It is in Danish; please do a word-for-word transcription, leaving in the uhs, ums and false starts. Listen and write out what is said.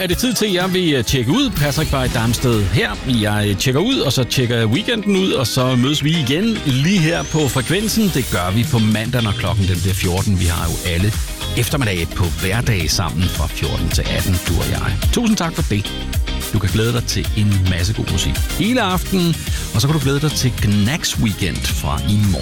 er det tid til, at jeg vil tjekke ud. Patrick Bay Damsted her. Jeg tjekker ud, og så tjekker jeg weekenden ud, og så mødes vi igen lige her på frekvensen. Det gør vi på mandag, når klokken den bliver fjorten. Vi har jo alle eftermiddage på hverdage sammen fra fjorten til atten, du og jeg. Tusind tak for det. Du kan glæde dig til en masse god musik hele aftenen, og så kan du glæde dig til Knacks Weekend fra i morgen.